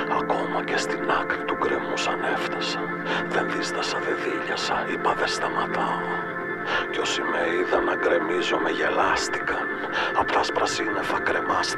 Ακόμα και στην άκρη του γκρεμού σαν έφτασα. Δεν δίστασα, δεν δίλιασα, είπα δεν σταματάω. Κι όσοι με είδαν να γκρεμίζω με γελάστηκαν. Απ' τα σπρασίνεφα κρεμάστηκαν.